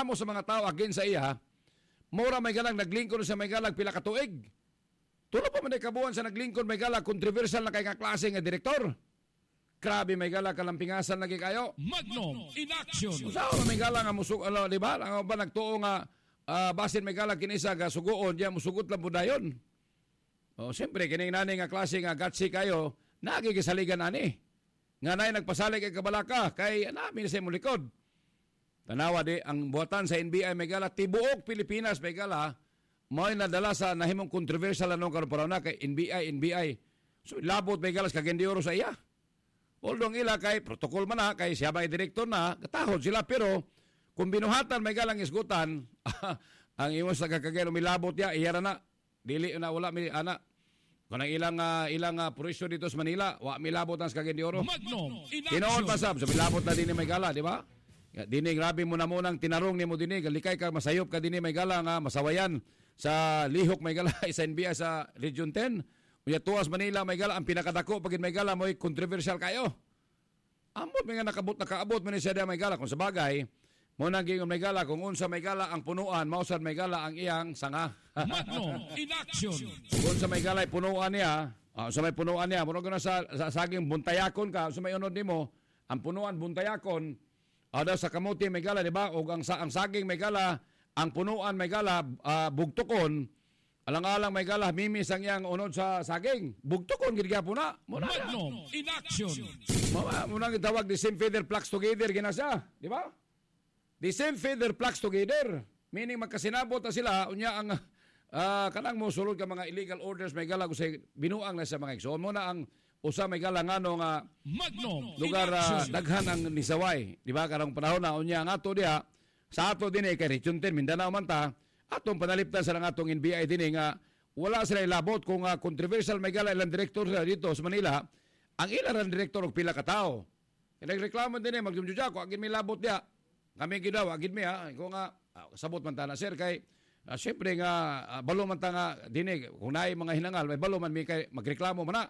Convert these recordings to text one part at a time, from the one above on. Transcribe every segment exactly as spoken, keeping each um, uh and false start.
nagreklamo sa mga tao against sa iya, mura may galang naglingkod sa may galang pila ka tuig. Tulo pa man ay kabuhan sa naglingkod may galang controversial na kay kaklase nga direktor. Grabe may galang kalampingasan lagi kayo. Magnum in action. Usaw may galang nga musug ano, di ba? Ang ba nagtuo nga uh, basin may galang kinisa ga suguon, diya musugot lang budayon. Oh, siyempre kining nani nga klase nga gatsi kayo, nagigisaligan ani. Nga nay nagpasalig kay kabalaka kay namin sa imong likod. Tanawa di ang buhatan sa N B I may gala tibuok Pilipinas may gala mo'y nadala sa nahimong controversial anong karon para na kay N B I N B I. So labot may galas kagendioro sa iya. Although ila kay protocol man na kay siya may direktor na katahod sila pero kung binuhatan may galang isgutan ang imong sa kakageno milabot ya iyara na dili na wala mi ana kung ilang uh, ilang uh, purisyo dito sa Manila wa milabot ang kagendioro. Tinoon pa sab so milabot na dinhi may gala di ba? Dini grabe mo na munang tinarong nimo dinhi galikay ka masayop ka dinhi may gala nga masawayan sa lihok may gala sa N B I sa Region ten. Unya tuwas Manila may gala ang pinakadako pagin may gala mo'y controversial kayo. Ambot may nga nakabot nakaabot man siya may gala kung sa bagay mo nang gingon may gala kung unsa may gala ang punuan mausad may gala ang iyang sanga. Magnum in action. Kung sa may gala punuan niya, uh, sa may punuan niya, muna ko na sa, sa saging buntayakon ka, sa may unod nimo, ang punuan buntayakon, ada sa kamuti may gala di ba? O ang, ang saging may gala, ang punuan may gala uh, bugtukon. Alang-alang may gala, mimis ang iyang unod sa saging. Bugtukon, giniga po na. Magnum in action. Mama, munang itawag, the same feather flocks together, ginasa. Di ba? The same feather flocks together. Meaning, magkasinabot na sila, unya ang, uh, kanang mo sulod ka mga illegal orders, may gala, kasi binuang na sa mga iksoon. Muna ang usa may gala nga no nga Magnum lugar uh, daghan ang nisaway. Di ba? Karang panahon na, unya ang ato diya, sa ato din eh, kay Region ten, Mindanao man ta, atong panaliptan sa atong N B I din nga wala sila ilabot kung uh, controversial may gala ilang direktor sila dito sa Manila ang ilang direktor og pila ka tao nagreklamo din eh magjumjudya ko agin may labot dia kami gidaw agin mi ha ko nga uh, sabot man ta na sir kay uh, syempre nga uh, balo man ta nga dinhi kung naay mga hinangal may balo man mi kay magreklamo man na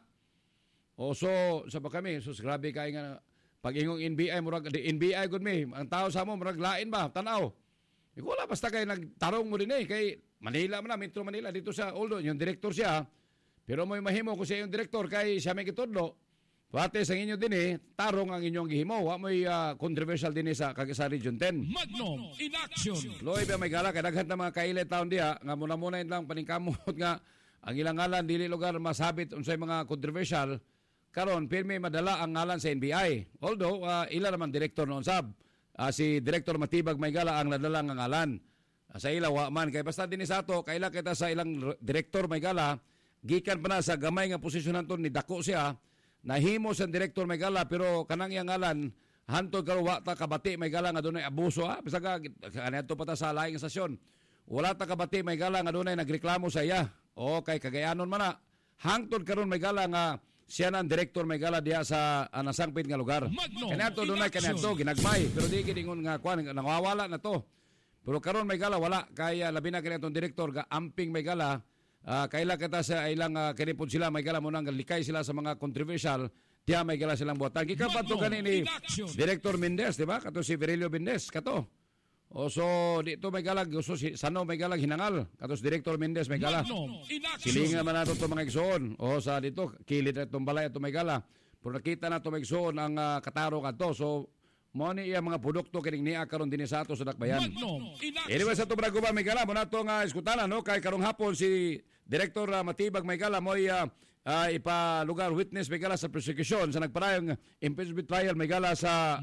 o so sa ba kami sus grabe kay nga pag ingong N B I murag N B I gud mi ang tao sa mo murag lain ba tanaw. Ikaw wala, basta kayo nagtarong mo rin eh. Kay Manila man na, Metro Manila, dito sa Oldo, yung direktor siya. Pero may mahimo kung siya yung direktor, kay siya may kitudlo. Pati sa inyo din eh, tarong ang inyong gihimo. Wa may uh, controversial din eh sa, sa Region ten. Magnum in action. Loy ba may gala, kay daghan na mga kailit taon diya, nga muna-muna lang paningkamot nga, ang ilang ngalan, dili lugar masabit unsay mga controversial, karon pirmi madala ang ngalan sa N B I. Although, uh, ila naman direktor noon sab. Uh, si Direktor Matibag Maygala ang nadalang ang ngalan. Uh, sa ila, wa man. Kaya basta din sa ato, kaila kita sa ilang Direktor Maygala, gikan pa na sa gamay nga posisyon nato ni dako siya, nahimo sa Direktor Maygala, pero kanang iyang ngalan, hantod karo wa ta kabati Maygala nga dunay abuso ha. Basta ka, kanito pa ta sa laing stasyon. Wala ta kabati Maygala nga dunay nagreklamo sa iya. O kay Cagayanon man na. Hangtod karon Maygala nga siya na ang direktor may gala diya sa uh, nasangpit nga lugar. Kanato doon ay kanato, ginagmay. Pero di kiningon nga kuan, nangawala na to. Pero karon may gala, wala. Kaya labi na kanatong direktor, ga amping may gala. Uh, kaila kita sa ilang uh, kinipod sila, may gala mo nang likay sila sa mga controversial. Diya may gala silang buhatan. Kikapat to ganin ni Director Mendez, di ba? Kato si Virilio Mendez, kato. O so, dito may galag, gusto si Sano may galag hinangal. Katos Director Mendez may gala. Silingan man nato itong mga igsoon. O sa dito, kilid na itong balay at may gala. Pero nakita na itong mga igsoon ang uh, katarong ato. So, mo ni iya mga produkto kining niya karon dinhi sa ato sa dakbayan. Anyway, sa itong Braguba may gala, mo na itong uh, iskutana, no? Kay karong hapon si Director uh, Matibag may gala, mo iya uh, ipalugar witness may gala sa prosecution sa nagparayong impeachment trial may gala sa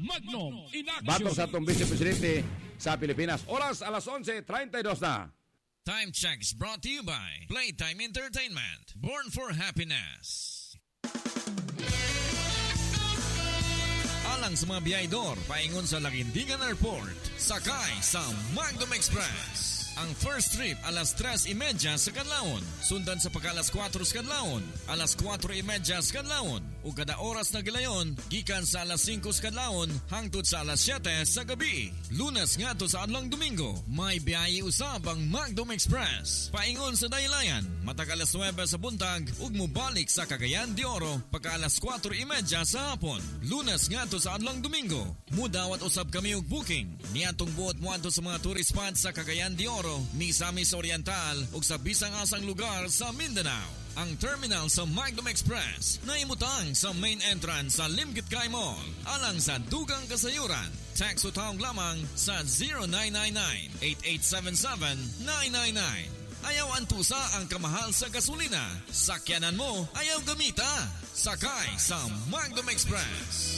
batok sa itong Vice Presidente sa Pilipinas. Oras alas onse treinta y dos na. Time check is brought to you by Playtime Entertainment. Born for happiness. Alang sa mga biyahedor, paingon sa Laguindigan Airport, sakay sa Magnum Express. Ang first trip alas tres y media sa Kadlawon. Sundan sa pagka alas kwatro sa Kadlawon, alas kwatro y media sa Kadlawon. ug kada oras na gilayon gikan sa alas singko sa kadlawon hangtod sa alas siyete sa gabi. Lunes ngadto sa adlong Domingo, may biyahe usab ang Magdom Express. Paingon sa daylayan matag alas nuwebe sa buntag ug mobalik sa Cagayan de Oro pagka alas kwatro y media sa hapon. Lunes ngadto sa adlong Domingo, mudawat usab kami og booking niadtong buot moadto sa mga tourist spots sa Cagayan de Oro, Misamis Oriental ug sa bisang asang lugar sa Mindanao. Ang terminal sa Magdom Express na imutang sa main entrance sa Limkitgay Mall alang sa dugang kasayuran. Text o tawag lamang sa zero nine nine nine, eight eight seven seven, nine nine nine. Ayaw antusa ang kamahal sa gasolina. Sakyanan mo, ayaw gamita. Sakay sa Magdom Express.